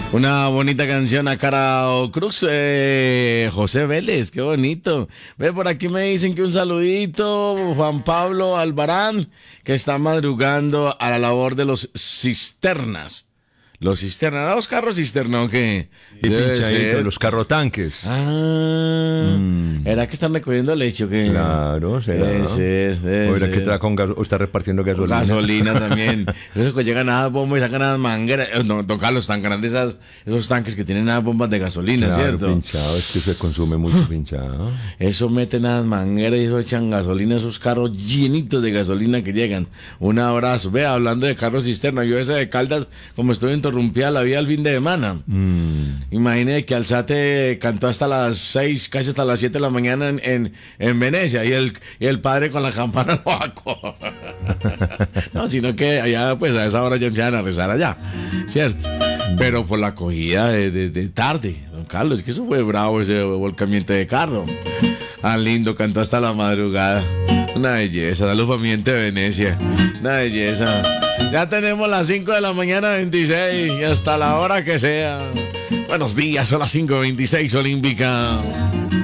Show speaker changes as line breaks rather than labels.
Una bonita canción a Carao Cruz, José Vélez, qué bonito. Ve, por aquí me dicen que un saludito, Juan Pablo Albarán, que está madrugando a la labor de los cisternas. Los cisternas, los carros cisterna, que
Y pinchadito, los carrotanques.
¿Era que están recogiendo leche o qué?
Claro, será.
Debe
O era
ser.
que trae con o está repartiendo gasolina.
Gasolina también. Eso que llegan a las bombas y sacan a las mangueras. No, don Carlos, tan grandes esos tanques que tienen las bombas de gasolina,
Claro,
¿cierto?
pinchado, es que se consume mucho pinchado.
Eso meten a las mangueras y eso echan gasolina, esos carros llenitos de gasolina que llegan. Un abrazo. Ve, hablando de carros cisterna, yo ese de Caldas, como estoy interrumpida la vida el fin de semana. Imagínate que Alzate cantó hasta las 6, casi hasta las 7 de la mañana en Venecia y el padre con la campana lo sacó. No, sino que allá, pues a esa hora ya empiezan a rezar allá, ¿cierto? Pero por la acogida de tarde, don Carlos, es que eso fue bravo ese volcamiento de carro. Ah, lindo, cantó hasta la madrugada. Una belleza, saludos para mi gente de Venecia. Una belleza. Ya tenemos las 5 de la mañana 26 y hasta la hora que sea. Buenos días, son las 5:26 Olímpica.